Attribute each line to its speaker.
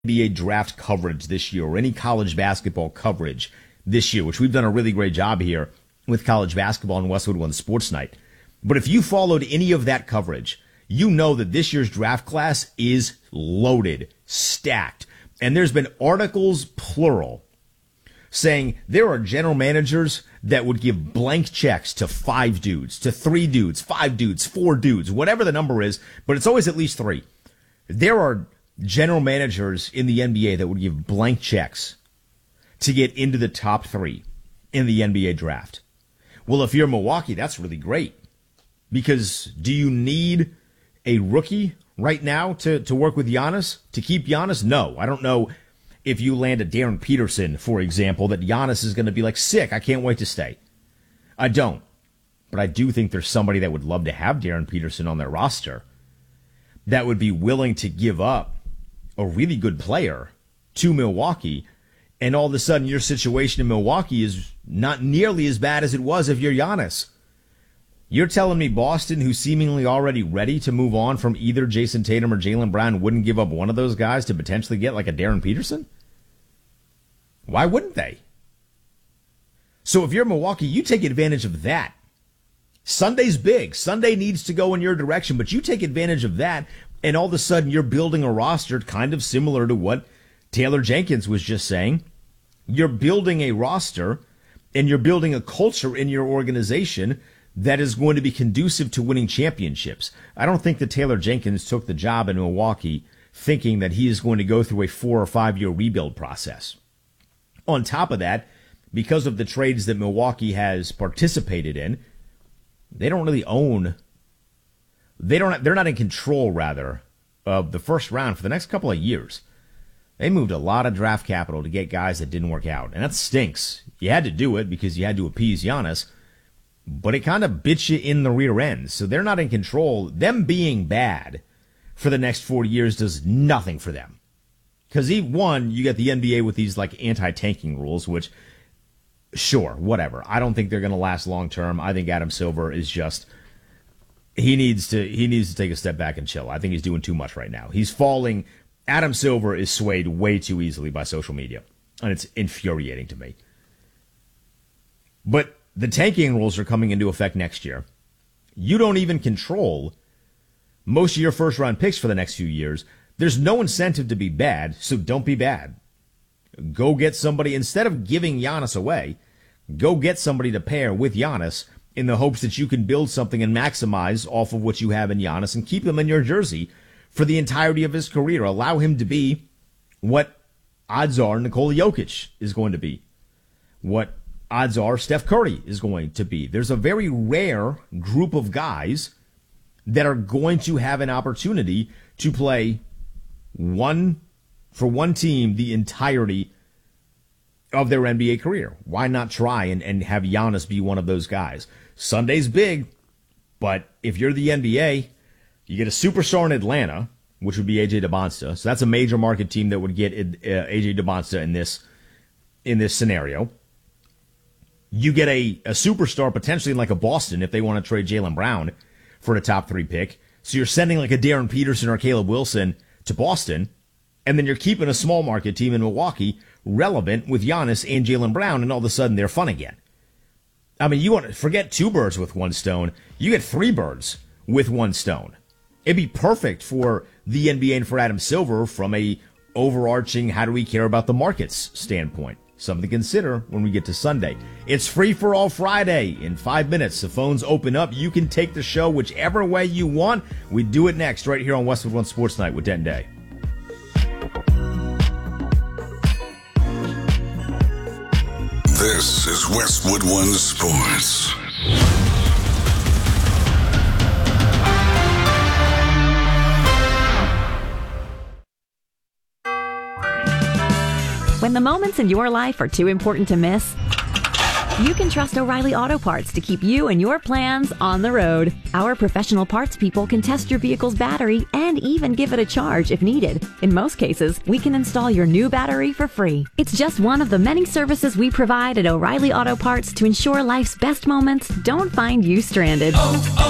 Speaker 1: NBA draft coverage this year or any college basketball coverage this year, which we've done a really great job here with college basketball on Westwood One Sports Night. But if you followed any of that coverage, you know that this year's draft class is loaded, stacked. And there's been articles, plural, saying there are general managers that would give blank checks to 5 dudes, to 3 dudes, 5 dudes, 4 dudes, whatever the number is, but it's always at least 3. There are general managers in the NBA that would give blank checks to get into the top 3 in the NBA draft. Well, if you're Milwaukee, that's really great. Because do you need a rookie right now to work with Giannis, to keep Giannis? No. I don't know if you land a Darren Peterson, for example, that Giannis is going to be like, sick, I can't wait to stay. I don't. But I do think there's somebody that would love to have Darren Peterson on their roster that would be willing to give up a really good player to Milwaukee, and all of a sudden your situation in Milwaukee is not nearly as bad as it was if you're Giannis. You're telling me Boston, who's seemingly already ready to move on from either Jason Tatum or Jaylen Brown, wouldn't give up one of those guys to potentially get like a Darren Peterson? Why wouldn't they? So if you're Milwaukee, you take advantage of that. Sunday's big. Sunday needs to go in your direction, but you take advantage of that, and all of a sudden you're building a roster kind of similar to what Taylor Jenkins was just saying. You're building a roster, and you're building a culture in your organization that is going to be conducive to winning championships. I don't think that Taylor Jenkins took the job in Milwaukee thinking that he is going to go through a 4 or 5 year rebuild process. On top of that, because of the trades that Milwaukee has participated in, they don't really own. They're not in control, rather, of the first round for the next couple of years. They moved a lot of draft capital to get guys that didn't work out, and that stinks. You had to do it because you had to appease Giannis, but it kind of bit you in the rear end. So they're not in control. Them being bad for the next 4 years does nothing for them. Because one, you get the NBA with these like anti-tanking rules, which, sure, whatever. I don't think they're going to last long term. I think Adam Silver is just, he needs to take a step back and chill. I think he's doing too much right now. He's falling. Adam Silver is swayed way too easily by social media, and it's infuriating to me. But the tanking rules are coming into effect next year. You don't even control most of your first-round picks for the next few years. There's no incentive to be bad, so don't be bad. Go get somebody. Instead of giving Giannis away, go get somebody to pair with Giannis in the hopes that you can build something and maximize off of what you have in Giannis and keep him in your jersey for the entirety of his career. Allow him to be what odds are Nikola Jokic is going to be, what odds are Steph Curry is going to be. There's a very rare group of guys that are going to have an opportunity to play for one team the entirety of their NBA career. Why not try and have Giannis be one of those guys? Sunday's big, but if you're the NBA, you get a superstar in Atlanta, which would be AJ DeBonsta. So that's a major market team that would get AJ DeBonsta in this scenario. You get a superstar potentially in like a Boston if they want to trade Jaylen Brown for a top 3 pick. So you're sending like a Darren Peterson or Caleb Wilson to Boston, and then you're keeping a small market team in Milwaukee relevant with Giannis and Jaylen Brown, and all of a sudden they're fun again. I mean, you want to forget 2 birds with 1 stone. You get 3 birds with 1 stone. It'd be perfect for the NBA and for Adam Silver from a overarching how do we care about the markets standpoint. Something to consider when we get to Sunday. It's Free for All Friday. In 5 minutes, the phones open up. You can take the show whichever way you want. We do it next right here on Westwood One Sports Night with Denton Day.
Speaker 2: This is Westwood One Sports.
Speaker 3: When the moments in your life are too important to miss, you can trust O'Reilly Auto Parts to keep you and your plans on the road. Our professional parts people can test your vehicle's battery and even give it a charge if needed. In most cases, we can install your new battery for free. It's just one of the many services we provide at O'Reilly Auto Parts to ensure life's best moments don't find you stranded.